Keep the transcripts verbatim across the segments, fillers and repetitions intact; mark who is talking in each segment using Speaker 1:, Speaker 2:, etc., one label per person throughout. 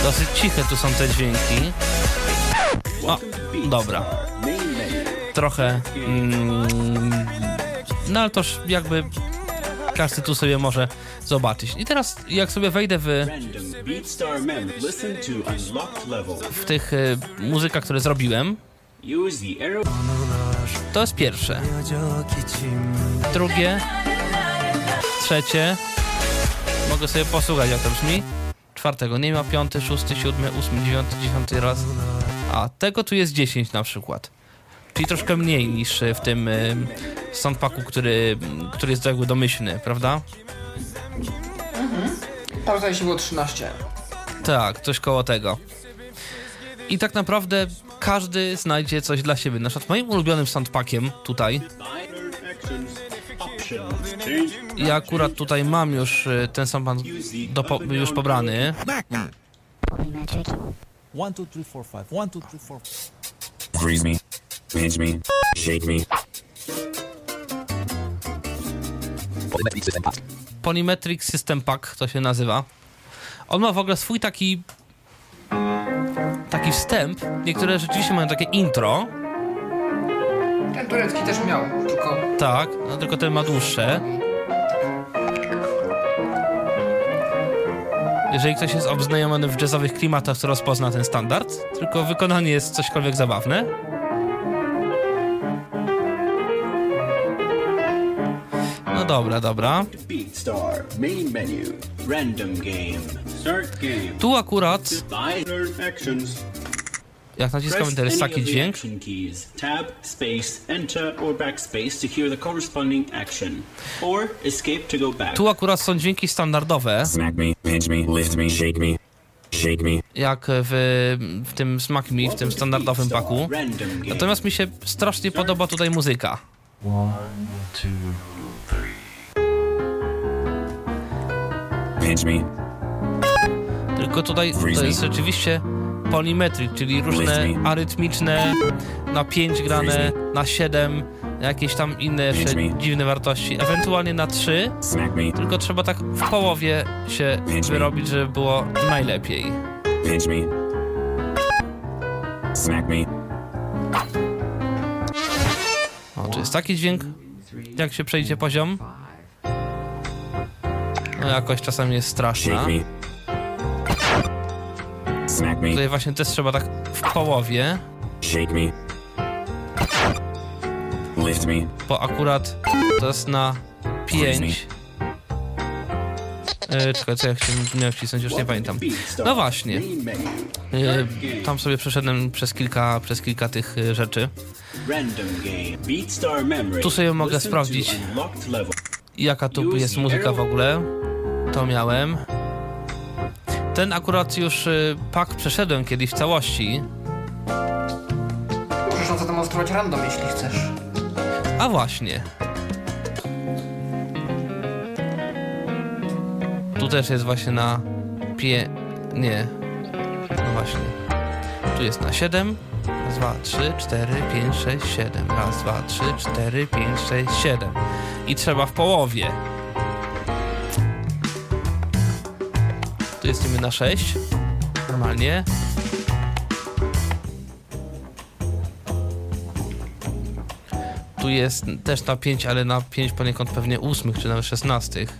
Speaker 1: Dosyć ciche tu są te dźwięki. O, dobra. Trochę... Mm, no ale toż jakby każdy tu sobie może zobaczyć. I teraz jak sobie wejdę w... w tych y, muzykach, które zrobiłem, to jest pierwsze. Drugie. Trzecie. Mogę sobie posłuchać, jak to brzmi. Czwartego nie ma, piąty, szósty, siódmy, ósmy, dziewiąty, dziesiąty raz. A tego tu jest dziesięć na przykład. Czyli troszkę mniej niż w tym y, soundpacku, który, który jest jakby domyślny, prawda?
Speaker 2: Mhm. Tam zdaje się było trzynaście.
Speaker 1: Tak, coś koło tego. I tak naprawdę każdy znajdzie coś dla siebie. Na przykład moim ulubionym soundpackiem tutaj, ja akurat tutaj mam już ten soundpack do po, już pobrany.
Speaker 3: One, two, three, four, five. One, two, three, four.
Speaker 4: Freeze me, pinch me, shake me.
Speaker 1: Polymetric System Pack to się nazywa. On ma w ogóle swój taki taki wstęp. Niektóre rzeczywiście mają takie intro.
Speaker 2: Ten turecki też miał, tylko...
Speaker 1: Tak, no tylko ten ma dłuższe. Jeżeli ktoś jest obznajomiony w jazzowych klimatach, to rozpozna ten standard. Tylko wykonanie jest cośkolwiek zabawne. No dobra, dobra. Tu akurat, jak naciskamy teraz taki dźwięk,
Speaker 5: tab, space, enter or backspace to hear the corresponding action, or escape to go back.
Speaker 1: Tu akurat są dźwięki standardowe.
Speaker 4: Smack me, pinch me, lift me, shake me, shake me.
Speaker 1: Jak w, w tym Smack Me, w tym standardowym paku. Natomiast mi się strasznie podoba tutaj muzyka.
Speaker 6: One, two, three.
Speaker 4: Pinch me.
Speaker 1: Tylko tutaj to jest rzeczywiście polymetric, czyli różne arytmiczne, na pięć grane, na siedem, jakieś tam inne jeszcze dziwne wartości, ewentualnie na trzy, tylko trzeba tak w połowie się wyrobić, żeby było najlepiej.
Speaker 4: Pinch me. Smack me.
Speaker 1: O, czy jest taki dźwięk, jak się przejdzie poziom? No jakoś czasami jest straszna.
Speaker 4: Smack me.
Speaker 1: Tutaj właśnie też trzeba tak w połowie.
Speaker 4: Shake me. Lift me.
Speaker 1: Bo akurat to jest na pięć. Yy, czekaj, co ja chciałem wcisnąć, już nie pamiętam. No właśnie. Yy, tam sobie przeszedłem przez kilka, przez kilka tych yy, rzeczy. Tu sobie mogę sprawdzić, jaka tu jest muzyka w ogóle. To miałem. Ten akurat już y, pak przeszedłem kiedyś w całości.
Speaker 2: Możesz na zademonstrować random, jeśli chcesz.
Speaker 1: A właśnie. Tu też jest właśnie na pie... nie. No właśnie. Tu jest na siedem. Raz, dwa, trzy, cztery, pięć, sześć, siedem. Raz, dwa, trzy, cztery, pięć, sześć, siedem. I trzeba w połowie. Tu jesteśmy na sześć. Normalnie. Tu jest też na pięć, ale na pięć poniekąd pewnie ósmych, czy nawet szesnastych.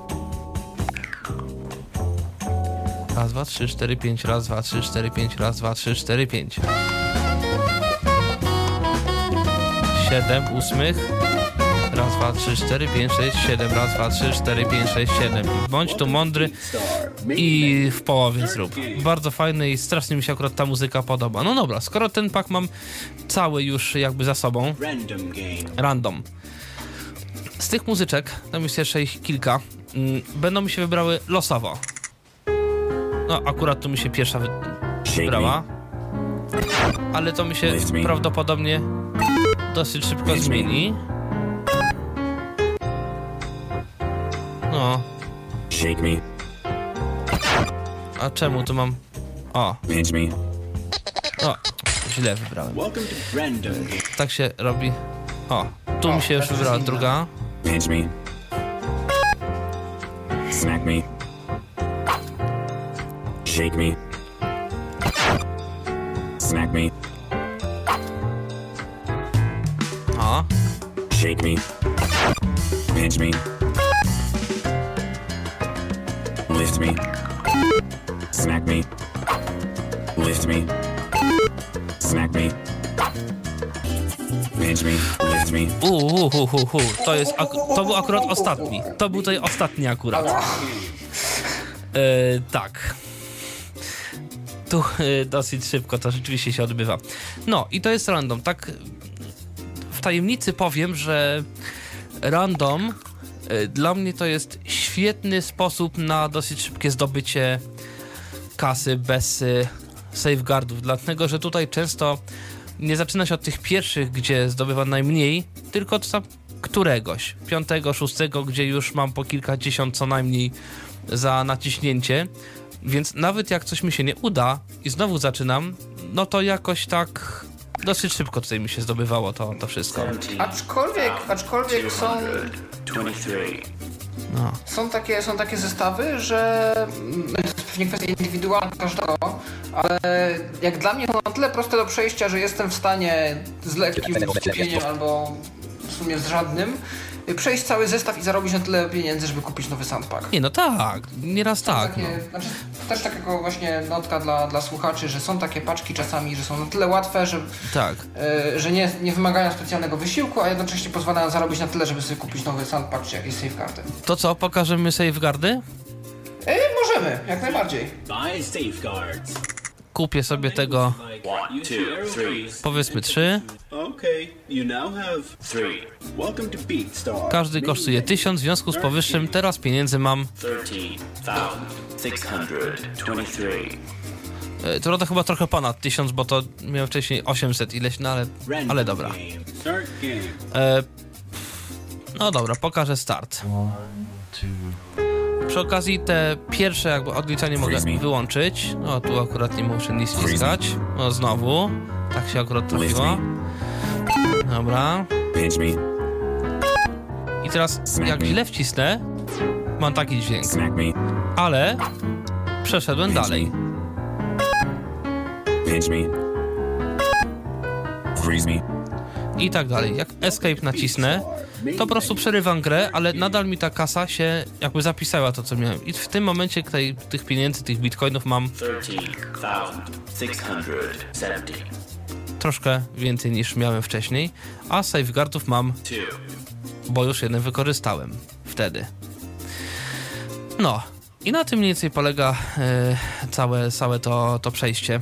Speaker 1: Raz, dwa, trzy, cztery, pięć, raz, dwa, trzy, cztery, pięć, raz, dwa, trzy, cztery, pięć. Siedem ósmych. Raz, dwa, trzy, cztery, pięć, sześć, siedem. Raz, dwa, trzy, cztery, pięć, sześć, siedem. I bądź tu mądry i w połowie zrób. Bardzo fajny i strasznie mi się akurat ta muzyka podoba. No dobra, skoro ten pak mam cały już jakby za sobą. Random. Z tych muzyczek, tam jest jeszcze ich kilka, mm, będą mi się wybrały losowo. No akurat tu mi się pierwsza wy wybrała. Ale to mi się prawdopodobnie dosyć szybko zmieni. No.
Speaker 4: Shake me.
Speaker 1: A czemu tu mam... O.
Speaker 4: Pinch me.
Speaker 1: O, źle wybrałem. Tak się robi. O, tu mi się już wybrała druga.
Speaker 4: Pinch me. Smack me. Shake me. Smack me.
Speaker 1: O,
Speaker 4: Shake me. Pinch me. Lift me. Smack me. Lift me. Smack me. Pinch me. Lift me.
Speaker 1: uhuhuhuhu, to jest, ak- to był akurat ostatni. To był tutaj ostatni akurat. E, tak. Tu e, dosyć szybko to rzeczywiście się odbywa. No i to jest random. Tak w tajemnicy powiem, że random e, dla mnie to jest świetny sposób na dosyć szybkie zdobycie kasy bez e, safeguardów, dlatego że tutaj często nie zaczyna się od tych pierwszych, gdzie zdobywa najmniej, tylko od tam któregoś, piątego, szóstego, gdzie już mam po kilkadziesiąt co najmniej za naciśnięcie, więc nawet jak coś mi się nie uda i znowu zaczynam, no to jakoś tak dosyć szybko tutaj mi się zdobywało to, to wszystko.
Speaker 2: Aczkolwiek, aczkolwiek są,
Speaker 1: No.
Speaker 2: są, takie, są takie zestawy, że mm, to jest pewnie kwestia indywidualna każdego, ale jak dla mnie to na tyle proste do przejścia, że jestem w stanie z lekkim skupieniem albo w sumie z żadnym przejść cały zestaw i zarobić na tyle pieniędzy, żeby kupić nowy sandpack.
Speaker 1: Nie, no tak, nieraz tak. No.
Speaker 2: Takie, znaczy, też takiego właśnie notka dla, dla słuchaczy, że są takie paczki czasami, że są na tyle łatwe, że,
Speaker 1: Tak.
Speaker 2: y, że nie, nie wymagają specjalnego wysiłku, a jednocześnie pozwalają zarobić na tyle, żeby sobie kupić nowy sandpack czy jakieś safeguardy.
Speaker 1: To co, pokażemy safeguardy?
Speaker 2: Y, możemy, jak najbardziej.
Speaker 5: Buy safeguards.
Speaker 1: Kupię sobie tego,
Speaker 5: One, two, three.
Speaker 1: powiedzmy trzy.
Speaker 5: Okay, you now have three. Welcome to BeatStar.
Speaker 1: Każdy kosztuje tysiąc, w związku z powyższym teraz pieniędzy mam,
Speaker 6: thirteen thousand six hundred twenty-three.
Speaker 1: e, to chyba trochę ponad tysiąc, bo to miałem wcześniej osiemset ileś, no ale, ale dobra.
Speaker 5: Game. Start game.
Speaker 1: E, no dobra, pokażę start.
Speaker 6: One, two,
Speaker 1: Przy okazji te pierwsze jakby odliczanie mogę wyłączyć. No tu akurat nie muszę nic ściskać. No znowu. Tak się akurat trafiło. Dobra.
Speaker 4: Pinch me.
Speaker 1: I teraz jak źle wcisnę, mam taki dźwięk.
Speaker 4: Smack me.
Speaker 1: Ale przeszedłem dalej.
Speaker 4: Pinch me. Freeze me.
Speaker 1: I tak dalej. Jak escape nacisnę, to po prostu przerywam grę, ale nadal mi ta kasa się jakby zapisała to, co miałem. I w tym momencie tej, tych pieniędzy, tych bitcoinów mam
Speaker 6: thirteen thousand six hundred seventy.
Speaker 1: troszkę więcej niż miałem wcześniej, a safeguardów mam,
Speaker 6: Two.
Speaker 1: bo już jeden wykorzystałem wtedy. No i na tym mniej więcej polega e, całe, całe to, to przejście.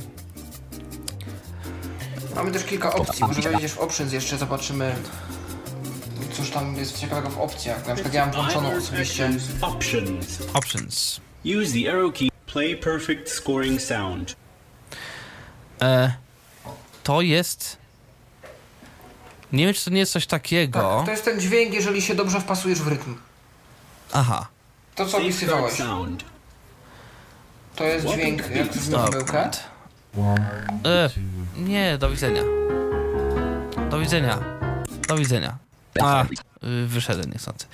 Speaker 2: Mamy też kilka opcji, może wejdziesz w options jeszcze, zobaczymy cóż tam jest ciekawego w opcjach. Na przykład ja mam włączoną osobiście
Speaker 5: Options.
Speaker 1: Options.
Speaker 5: Use the arrow key. Play perfect scoring sound.
Speaker 1: E, to jest... Nie wiem, czy to nie jest coś takiego...
Speaker 2: tak, to jest ten dźwięk, jeżeli się dobrze wpasujesz w rytm.
Speaker 1: Aha.
Speaker 2: To co
Speaker 5: Safeguard
Speaker 2: opisywałeś,
Speaker 5: sound.
Speaker 2: to jest dźwięk jak z myłkę.
Speaker 1: E, nie, do widzenia. Do widzenia. Do widzenia. A, y, wyszedłem niechcący.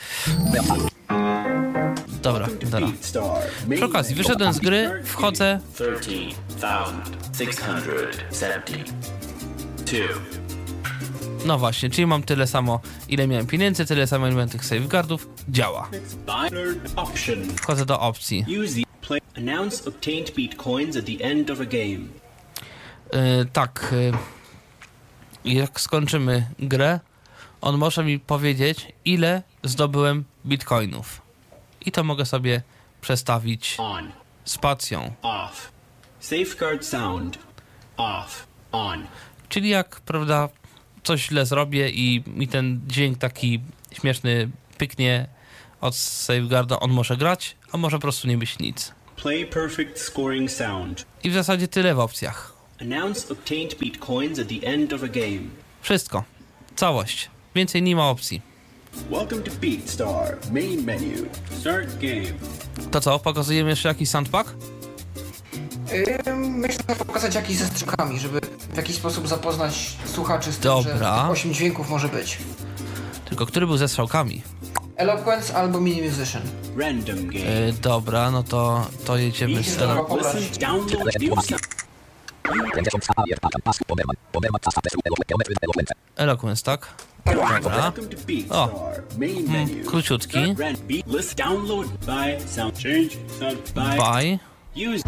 Speaker 1: Dobra, dobra.
Speaker 5: BeatStar.
Speaker 1: Przy okazji, wyszedłem z gry, wchodzę...
Speaker 6: thirteen thousand six hundred seventy. Two.
Speaker 1: No właśnie, czyli mam tyle samo, ile miałem pieniędzy, tyle samo, ile miałem tych safeguardów. Działa.
Speaker 5: Buy option.
Speaker 1: Wchodzę do opcji.
Speaker 5: Use the play. Announce obtained bitcoins at the end of a game.
Speaker 1: Yy, tak, yy, jak skończymy grę, on może mi powiedzieć, ile zdobyłem bitcoinów. I to mogę sobie przestawić
Speaker 5: On.
Speaker 1: spacją.
Speaker 5: Off. Safeguard sound. Off. On.
Speaker 1: Czyli jak, prawda, coś źle zrobię i mi ten dźwięk taki śmieszny pyknie od safeguarda, on może grać, a może po prostu nie być nic.
Speaker 5: Play perfect scoring sound.
Speaker 1: I w zasadzie tyle w opcjach.
Speaker 5: Announce obtained bitcoins at the end of a game.
Speaker 1: Wszystko. Całość. Więcej nie ma opcji.
Speaker 5: Welcome to BeatStar. Main menu. Start game.
Speaker 1: To co, pokazujemy jeszcze jakiś sandpack?
Speaker 2: Yy, myślę, że pokazać jakiś ze strzykami, żeby w jakiś sposób zapoznać słuchaczy z tym,
Speaker 1: Dobra.
Speaker 2: że osiem dźwięków może być.
Speaker 1: Tylko który był ze strzałkami?
Speaker 2: Eloquence albo Mini Musician.
Speaker 5: Random game.
Speaker 1: Yy, dobra, no to, to jedziemy z
Speaker 2: Dobra,
Speaker 1: tele...
Speaker 2: pobrać.
Speaker 5: Listen, download new sound.
Speaker 1: Eloquence, tak? Dobra.
Speaker 5: Welcome to BeatStar. Main menu.
Speaker 1: Króciutki.
Speaker 5: Start rand beat list download buy sound change sound buy
Speaker 1: Buy.
Speaker 5: use.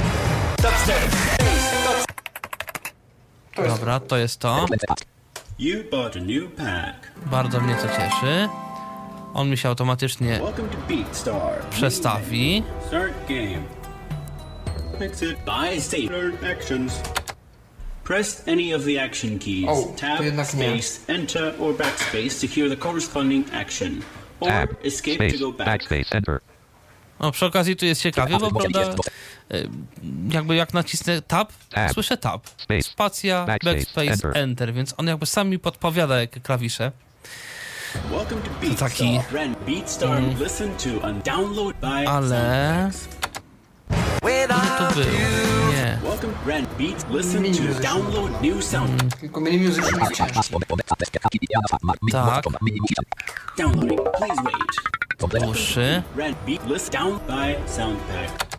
Speaker 1: Dobra, to jest to.
Speaker 5: You bought a new pack.
Speaker 1: Bardzo mnie to cieszy. On mi się automatycznie
Speaker 5: Welcome to BeatStar.
Speaker 1: przestawi.
Speaker 5: Start game. Exit. Buy state. Learn actions. Press any of the action keys.
Speaker 2: O,
Speaker 5: Tab,
Speaker 2: to jednak nie.
Speaker 5: space, enter or backspace to hear the corresponding action. Or
Speaker 7: Tab,
Speaker 5: escape
Speaker 7: space,
Speaker 5: to go back.
Speaker 7: backspace, enter.
Speaker 1: O, przy okazji tu jest ciekawie, bo prawda, y, jakby jak nacisnę tab,
Speaker 7: Tab,
Speaker 1: słyszę tab.
Speaker 7: space,
Speaker 1: Spacja,
Speaker 7: backspace,
Speaker 1: backspace,
Speaker 7: enter.
Speaker 1: enter, więc on jakby sam mi podpowiada jakie klawisze.
Speaker 5: Welcome to BeatStar.
Speaker 1: taki-
Speaker 5: Run BeatStar. Listen to and download by
Speaker 1: Ale... Gdzie to był? Nie.
Speaker 5: Welcome Run Beat. Listen
Speaker 2: Mini
Speaker 5: to
Speaker 2: musician.
Speaker 5: download new sound.
Speaker 2: Tylko mini musician jest ciężki.
Speaker 1: Tak.
Speaker 5: Downloading. Please wait.
Speaker 1: Dłuższy.
Speaker 5: Run Beat. List down by sound pack.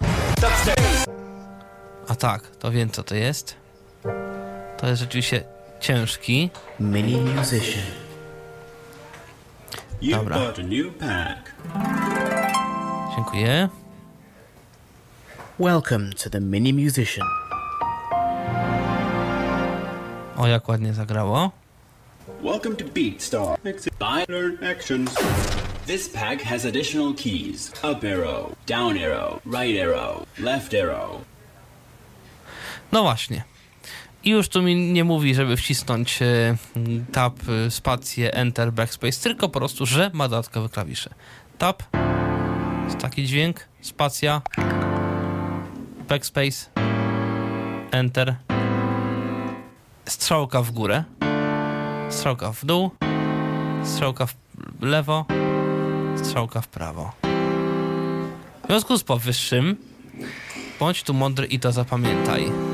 Speaker 1: A tak, to wiem co to jest. To jest rzeczywiście ciężki.
Speaker 6: Mini musician.
Speaker 5: You
Speaker 1: Dobra.
Speaker 5: bought a new pack.
Speaker 1: Dziękuję.
Speaker 6: Welcome to the Mini Musician.
Speaker 1: O, jak ładnie zagrało.
Speaker 5: Welcome to BeatStar. Exit. Buy learn actions. This pack has additional keys. Up arrow, down arrow, right arrow, left arrow.
Speaker 1: No właśnie. I już tu mi nie mówi, żeby wcisnąć e, tab, e, spację, enter, backspace, tylko po prostu, że ma dodatkowe klawisze. Tab, jest taki dźwięk, spacja, backspace, enter, strzałka w górę, strzałka w dół, strzałka w lewo, strzałka w prawo. W związku z powyższym, bądź tu mądry i to zapamiętaj.